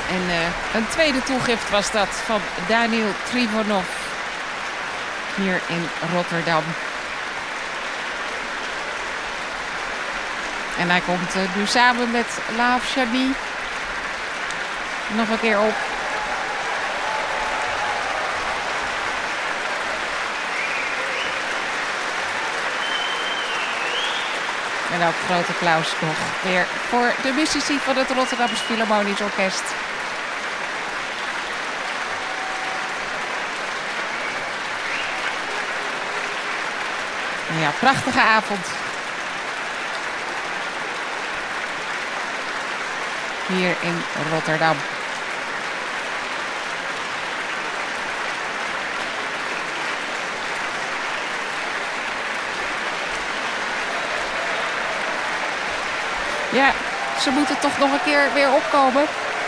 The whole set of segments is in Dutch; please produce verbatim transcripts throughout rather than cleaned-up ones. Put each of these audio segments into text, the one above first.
En uh, een tweede toegift was dat van Daniil Trivonov hier in Rotterdam. En hij komt uh, nu samen met Lahavshani nog een keer op. En ook groot applaus nog weer voor de muzici van het Rotterdamse Philharmonisch Orkest. En ja, prachtige avond. Hier in Rotterdam. Ja, ze moeten toch nog een keer weer opkomen.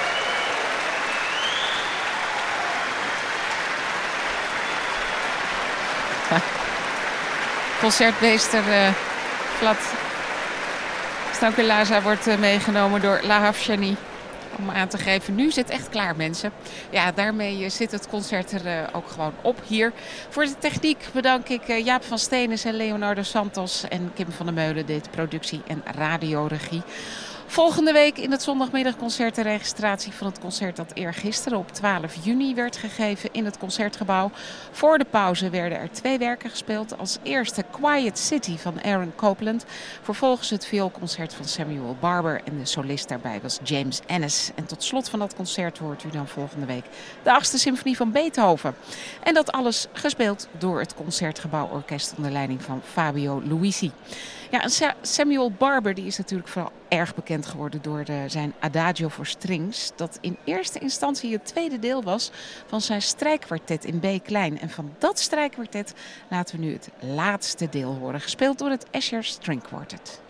Concertmeester uh, Vlad Stankulaza wordt uh, meegenomen door Lahavshani. Om aan te geven, nu zit echt klaar, mensen. Ja, daarmee uh, zit het concert er uh, ook gewoon op hier. Voor de techniek bedank ik uh, Jaap van Steenis en Leonardo Santos. En Kim van der Meulen deed productie en radioregie. Volgende week in het zondagmiddagconcert de registratie van het concert dat eergisteren op twaalf juni werd gegeven in het Concertgebouw. Voor de pauze werden er twee werken gespeeld. Als eerste Quiet City van Aaron Copland. Vervolgens het vioolconcert van Samuel Barber en de solist daarbij was James Ennis. En tot slot van dat concert hoort u dan volgende week de achtste symfonie van Beethoven. En dat alles gespeeld door het Concertgebouworkest onder leiding van Fabio Luisi. Ja, Samuel Barber die is natuurlijk vooral erg bekend geworden door de, zijn Adagio voor strings. Dat in eerste instantie het tweede deel was van zijn strijkkwartet in B klein. En van dat strijkkwartet laten we nu het laatste deel horen. Gespeeld door het Escher String Quartet.